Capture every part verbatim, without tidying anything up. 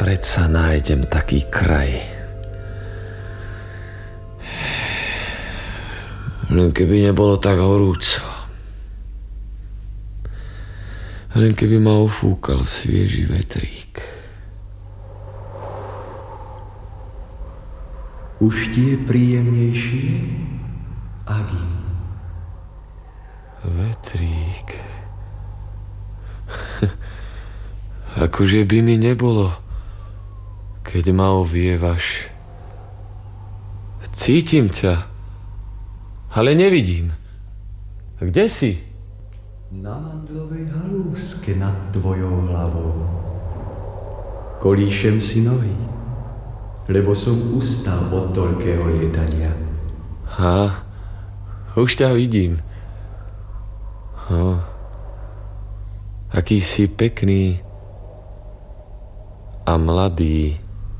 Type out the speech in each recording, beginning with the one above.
predsa nájdem taký kraj. Len keby nebolo tak horúco. Len keby ma ofúkal svieži vetrík. Už ti je príjemnejšie, Agi? Vetrík. Akože by mi nebolo, keď ma ovievaš. Cítim ťa, ale nevidím. Kde si? Na mandlovej halúske nad tvojou hlavou. Kolíšem si nohy, lebo som ustal od toľkého lietania. Ha, už ťa vidím. Ha, aký si pekný a mladý.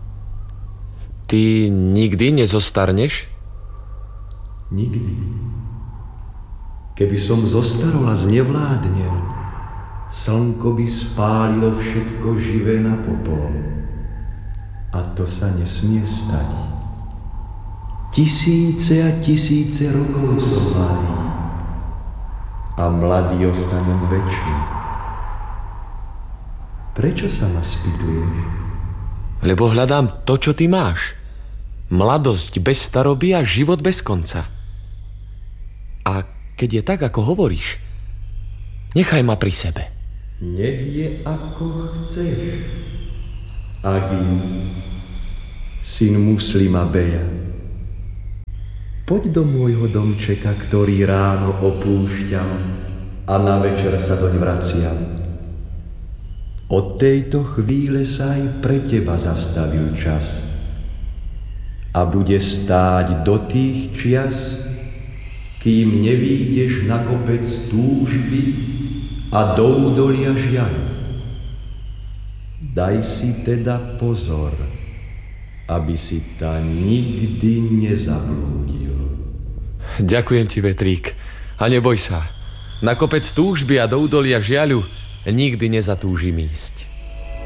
Ty nikdy nezostarneš? Nikdy. Keby som zostarol a znevládnel, slnko by spálilo všetko živé na popol. A to sa nesmie stať. Tisíce a tisíce rokov som mladý. A mladý ostanem večný. Prečo sa ma spýtuješ? Lebo hľadám to, čo ty máš. Mladosť bez staroby a život bez konca. A keď je tak, ako hovoríš, nechaj ma pri sebe. Nech je, ako chceš. Agi, syn muslima Beja. Poď do môjho domčeka, ktorý ráno opúšťam a na večer sa doň vraciam. Od tejto chvíle sa aj pre teba zastavil čas a bude stáť do tých čias, kým nevídeš na kopec túžby a do údolia žiaľu. Daj si teda pozor, aby si ta nikdy nezablúdil. Ďakujem ti, vetrík, a neboj sa. Na kopec túžby a do údolia žiaľu nikdy nezatúžim ísť.